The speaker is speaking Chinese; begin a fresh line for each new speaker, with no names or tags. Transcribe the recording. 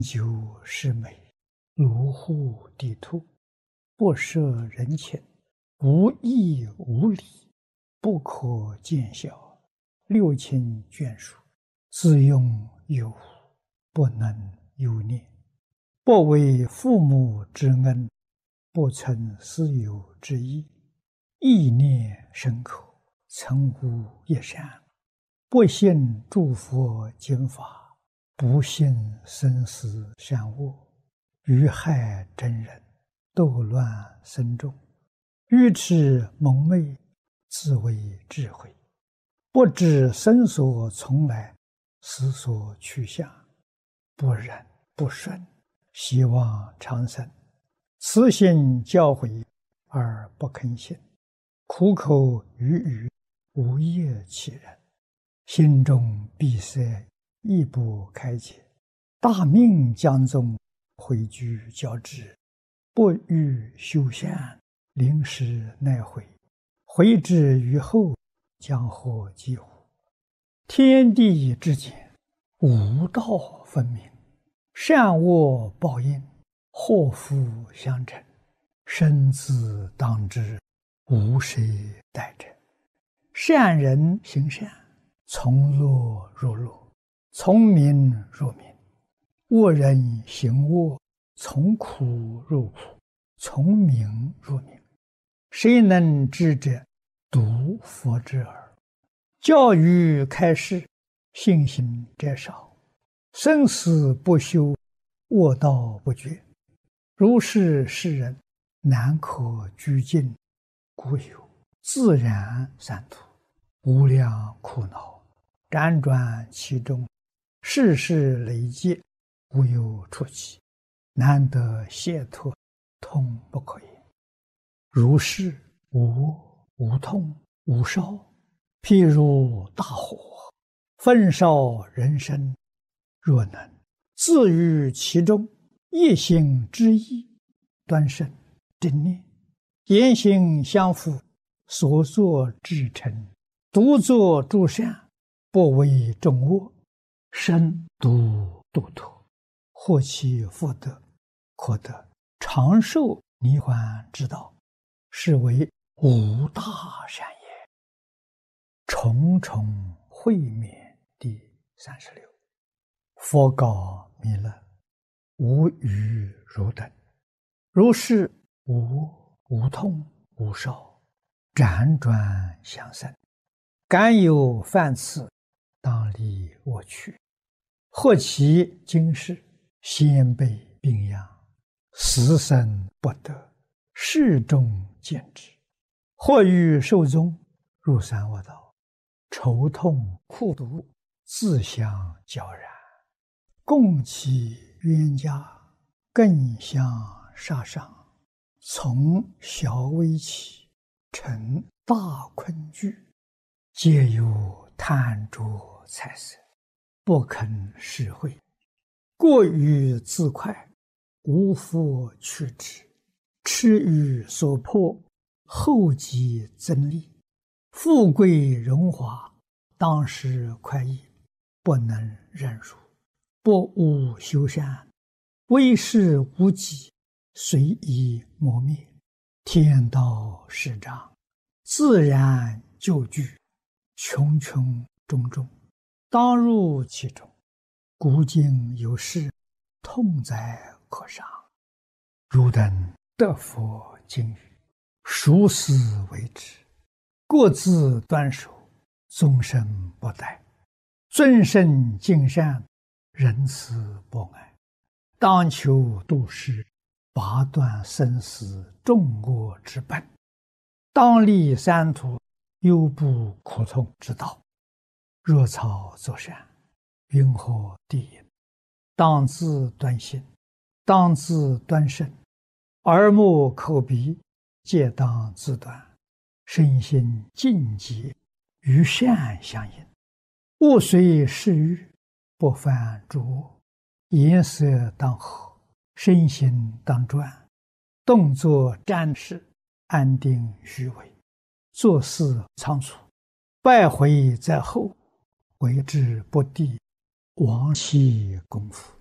久是美，如护地兔，不涉人情，无义无礼，不可见小，六亲眷属，自用有无，不能忧念。不为父母之恩，不存私有之意，意念深刻，曾无一善。不信诸佛经法，不信生死善恶，愚害真人，斗乱僧众，愚痴蒙昧，自为智慧，不知生所从来，死所去向，不忍不顺，希望长生，慈心教诲而不肯信，苦口语语，无业其人，心中闭塞，亦不开解，大命将终，回居交织，不欲修善，临时奈悔，悔之于后，将获几乎？天地之间，吾道分明，善恶报应，祸福相承，生自当之，无谁代者。善人行善，从乐入乐，从名入名；恶人行恶，从苦入苦，从名入名。谁能知者？独佛之耳。教育开示，信心者少，生死不休，恶道不绝。如是世人，难可居尽，故有自然三途，无量苦恼，辗转其中，世事累积，无有出期，难得解脱，痛不可言。如是无痛无烧，譬如大火，焚烧人生。若能自于其中，一心之意，端慎正念，言行相符，所作至诚，独作诸善，不为众恶，身独度脱，获其福德，可得长寿涅槃之道，是为无大善也。重重会面第36。佛告弥勒：无余汝等，如是无痛无烧，辗转相生，敢有犯次，当离我去。或其今世，先辈病殃，死生不得，世众见之；或欲寿终，入三恶道，愁痛苦毒，自相交然，共其冤家，更相杀伤，从小危起，成大困惧，皆有贪着财色，不肯施惠，过于自快，无复去之，痴于所迫，后继增利，富贵荣华，当时快意，不能忍辱，不务修善，为事无己，随意磨灭，天道始彰，自然就具，穷穷种种，当入其中。古今有事，痛哉可伤。汝等得佛经语，熟思为之，各自端守，终身不殆，尊圣敬善，仁慈博爱，当求度世，拔断生死众恶之本，当立三途，忧怖苦痛之道。若草作善，云何地也？当自端心，当自端身，耳目口鼻，皆当自端，身心净洁，与善相应。勿随世欲，不犯诸恶，颜色当和，身心当专，动作瞻视，安定虚伪，做事仓促，败毁在后，为之不第，亡其功夫。